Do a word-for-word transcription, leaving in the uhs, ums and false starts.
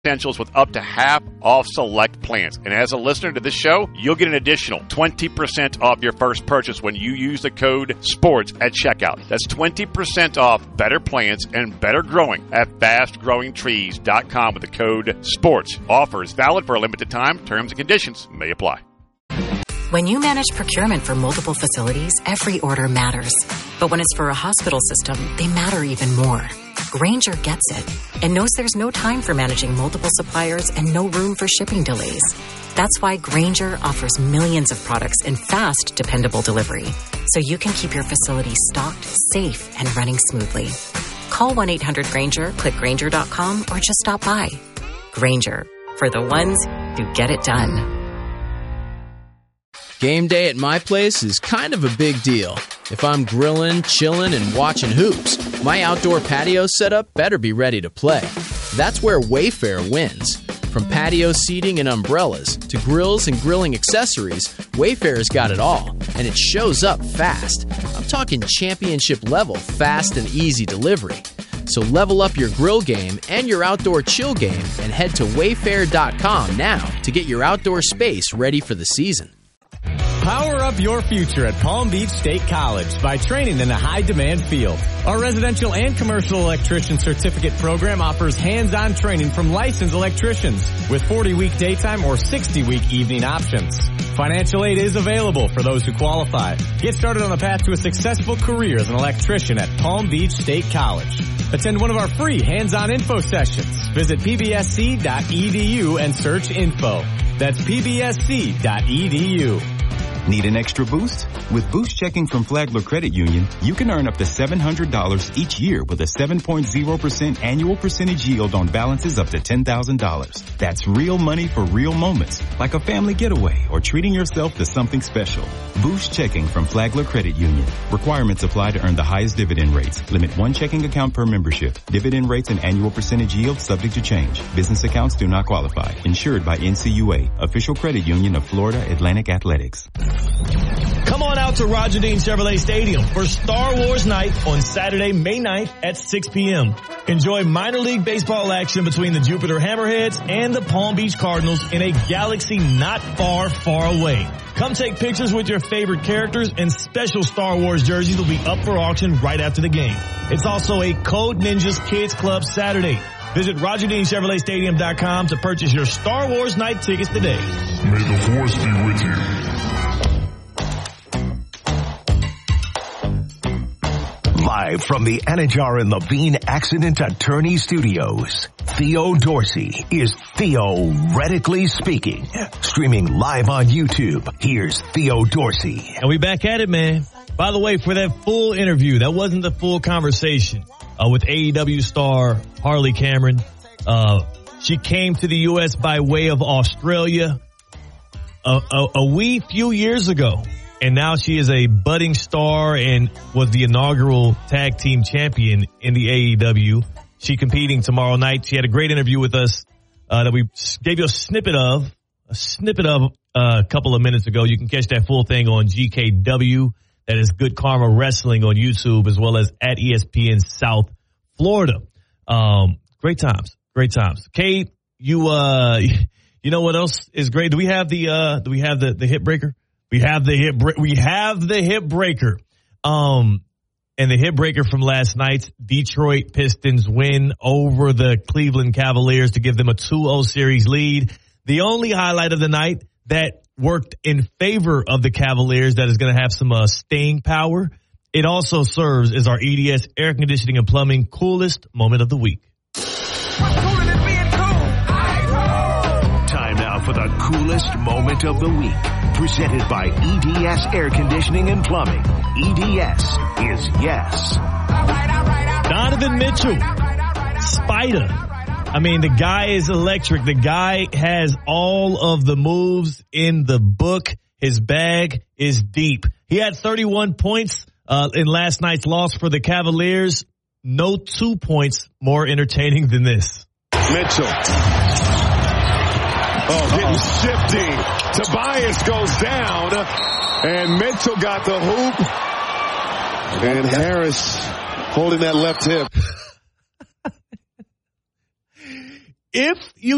Essentials with up to half off select plans. And as a listener to this show, you'll get an additional twenty percent off your first purchase when you use the code SPORTS at checkout. That's twenty percent off better plants and better growing at fast growing trees dot com with the code SPORTS. Offer is valid for a limited time. Terms and conditions may apply. When you manage procurement for multiple facilities, every order matters. But when it's for a hospital system, they matter even more. Grainger gets it and knows there's no time for managing multiple suppliers and no room for shipping delays. That's why Grainger offers millions of products in fast, dependable delivery, so you can keep your facility stocked, safe, and running smoothly. Call one eight hundred Grainger, click Grainger dot com, or just stop by. Grainger, for the ones who get it done. Game day at my place is kind of a big deal. If I'm grilling, chilling, and watching hoops, my outdoor patio setup better be ready to play. That's where Wayfair wins. From patio seating and umbrellas to grills and grilling accessories, Wayfair's got it all, and it shows up fast. I'm talking championship level fast and easy delivery. So level up your grill game and your outdoor chill game and head to wayfair dot com now to get your outdoor space ready for the season. Power up your future at Palm Beach State College by training in a high-demand field. Our residential and commercial electrician certificate program offers hands-on training from licensed electricians with forty-week daytime or sixty-week evening options. Financial aid is available for those who qualify. Get started on the path to a successful career as an electrician at Palm Beach State College. Attend one of our free hands-on info sessions. Visit p b s c dot e d u and search info. That's p b s c dot e d u. Need an extra boost? With Boost Checking from Flagler Credit Union, you can earn up to seven hundred dollars each year with a seven point zero percent annual percentage yield on balances up to ten thousand dollars. That's real money for real moments, like a family getaway or treating yourself to something special. Boost Checking from Flagler Credit Union. Requirements apply to earn the highest dividend rates. Limit one checking account per membership. Dividend rates and annual percentage yield subject to change. Business accounts do not qualify. Insured by N C U A, official credit union of Florida Atlantic Athletics. Come on out to Roger Dean Chevrolet Stadium for Star Wars Night on Saturday, May ninth at six p.m. Enjoy minor league baseball action between the Jupiter Hammerheads and the Palm Beach Cardinals in a galaxy not far, far away. Come take pictures with your favorite characters, and special Star Wars jerseys will be up for auction right after the game. It's also a Code Ninjas Kids Club Saturday. Visit roger dean chevrolet stadium dot com to purchase your Star Wars Night tickets today. May the Force be with you. Live from the Anajar and Levine Accident Attorney Studios, Theo Dorsey is Theoretically Speaking. Streaming live on YouTube, here's Theo Dorsey. And we back at it, man. By the way, for that full interview, that wasn't the full conversation uh, with A E W star Harley Cameron. Uh, she came to the U S by way of Australia a, a, a wee few years ago. And now she is a budding star and was the inaugural tag team champion in the A E W. She competing tomorrow night. She had a great interview with us uh, that we gave you a snippet of, a snippet of uh, a couple of minutes ago. You can catch that full thing on G K W. That is Good Karma Wrestling on YouTube, as well as at E S P N South Florida. Um, great times, great times. Kate, you uh, you know what else is great? Do we have the uh, do we have the the hip breaker? We have the hip, we have the hip breaker. Um, and the hip breaker from last night's Detroit Pistons win over the Cleveland Cavaliers to give them a two oh series lead. The only highlight of the night that worked in favor of the Cavaliers, that is going to have some uh, staying power. It also serves as our E D S air conditioning and plumbing coolest moment of the week. Time now for the coolest moment of the week. Presented by E D S Air Conditioning and Plumbing. E D S is yes. Donovan Mitchell. Spider. I mean, the guy is electric. The guy has all of the moves in the book. His bag is deep. He had thirty-one points uh, in last night's loss for the Cavaliers. No two points more entertaining than this. Mitchell. Oh, getting shifty. Tobias goes down, and Mitchell got the hoop, and Harris holding that left hip. If you